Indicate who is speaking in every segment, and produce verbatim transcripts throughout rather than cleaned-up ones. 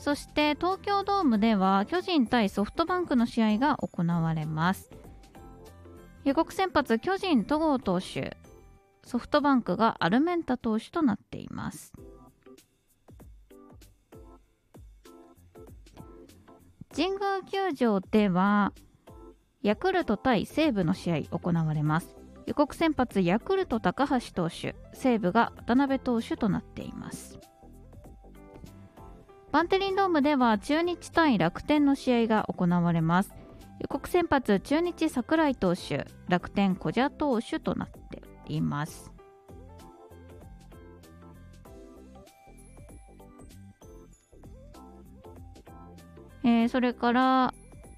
Speaker 1: そして東京ドームでは巨人対ソフトバンクの試合が行われます。予告先発巨人戸郷投手、ソフトバンクがアルメンタ投手となっています。神宮球場ではヤクルト対西武の試合行われます。予告先発ヤクルト高橋投手、西武が渡辺投手となっています。バンテリンドームでは中日対楽天の試合が行われます。予告先発中日櫻井投手、楽天古謝投手となっています。えー、それから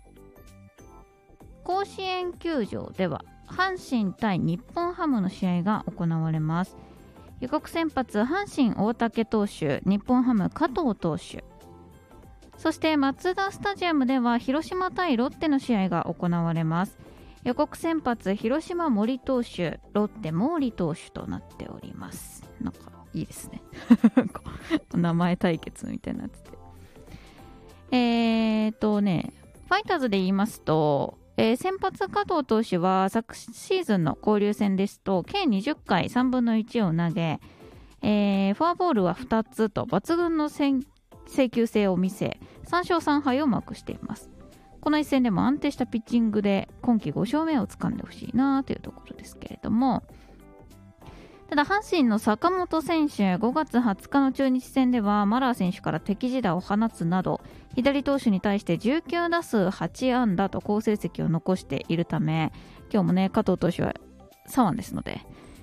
Speaker 1: 甲子園球場では阪神対日本ハムの試合が行われます。予告先発阪神大竹投手、日本ハム加藤投手、そしてマツダスタジアムでは広島対ロッテの試合が行われます。予告先発広島森投手、ロッテ毛利投手となっております。なんかいいですね名前対決みたいになってて、えーっとねファイターズで言いますと、えー、先発加藤投手は昨シーズンの交流戦ですと計にじゅっかいさんぶんのいちを投げ、えー、フォアボールはふたつと抜群の制球性を見せさんしょうさんはいをマークしています。この一戦でも安定したピッチングで今季ごしょうめをつかんでほしいなというところですけれども、ただ阪神の坂本選手、ごがつはつかの中日戦ではマラー選手から敵地打を放つなど左投手に対してじゅうきゅうだすうはちあんだと好成績を残しているため、今日もね加藤投手は左腕ですので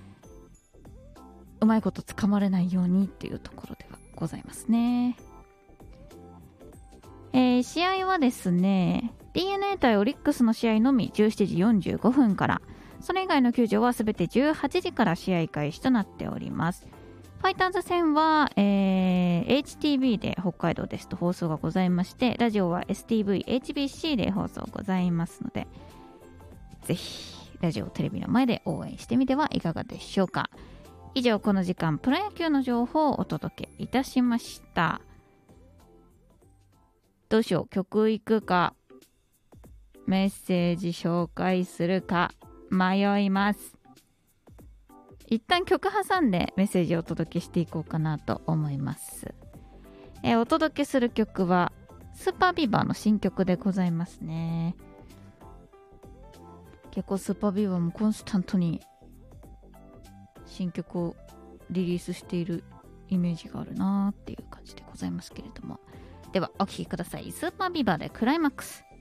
Speaker 1: うまいことつかまれないようにっていうところではございますね。えー、試合はですね ディーエヌエー 対オリックスの試合のみじゅうしちじよんじゅうごふんから、それ以外の球場はすべてじゅうはちじから試合開始となっております。ファイターズ戦は、えー、エイチティービー で北海道ですと放送がございまして、ラジオは エスティーブイ、エイチビーシー で放送ございますので、ぜひラジオテレビの前で応援してみてはいかがでしょうか。以上、この時間プロ野球の情報をお届けいたしました。どうしよう、曲いくかメッセージ紹介するか迷います。一旦曲挟んでメッセージをお届けしていこうかなと思います。えー、お届けする曲はスーパービバの新曲でございますね。結構スーパービバもコンスタントに新曲をリリースしているイメージがあるなっていう感じでございますけれども、ではお聴きください。スーパービバでクライマックス。